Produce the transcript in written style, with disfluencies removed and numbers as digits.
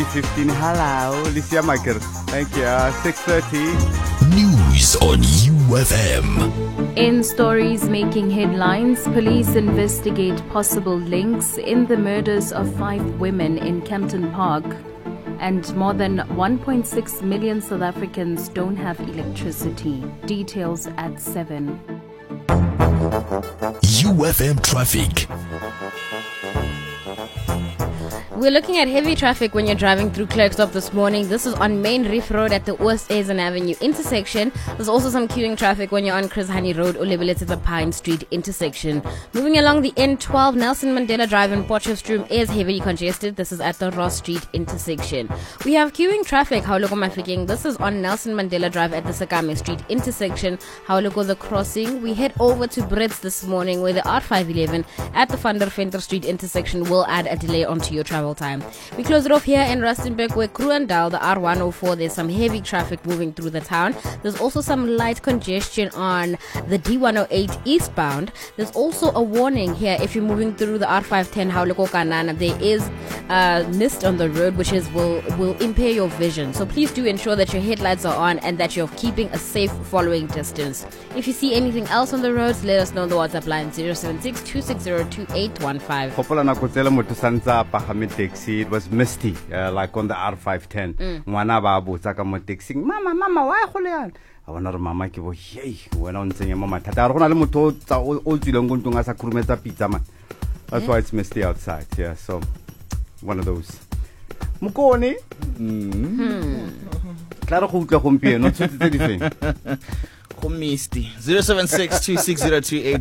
15. Hello, Lucia Maker. Thank you. 6:30. News on UFM. In stories making headlines, police investigate possible links in the murders of 5 women in Kempton Park. And more than 1.6 million South Africans don't have electricity. Details at 7. UFM traffic. We're looking at heavy traffic when you're driving through Klerksdorp this morning. This is on Main Reef Road at the Oosthuizen Avenue intersection. There's also some queuing traffic when you're on Chris Hani Road or Lebeletse the Pine Street intersection. Moving along the N12, Nelson Mandela Drive in Potchefstroom is heavily congested. This is at the Ross Street intersection. We have queuing traffic, Haoloko Mafeking. This is on Nelson Mandela Drive at the Sakame Street intersection, Haoloko the crossing. We head over to Brits this morning where the R511 at the Van der Venter Street intersection will add a delay onto your travel time. We close it off here in Rustenburg where Kruendal, the R104, there's some heavy traffic moving through the town. There's also some light congestion on the D108 eastbound. There's also a warning here if you're moving through the R510 Haoloko Kanana. There is mist on the road which will impair your vision. So please do ensure that your headlights are on and that you're keeping a safe following distance. If you see anything else on the roads, let us know on the WhatsApp line 076-260-2815. Taxi. It was misty, like on the R510. Mwana ba botsa ka mo taxi. Mama, why go le yana? I wonder mama ke bo hey, wena o ntsenye mama thata re gona le motho o tsileng go ntonga sa khurumetsa pizza man. That's why it's misty outside. Yeah, so one of those. Mukone. Claro go utla gompieno, tshotse tse di feng. Go misty. 076 260 28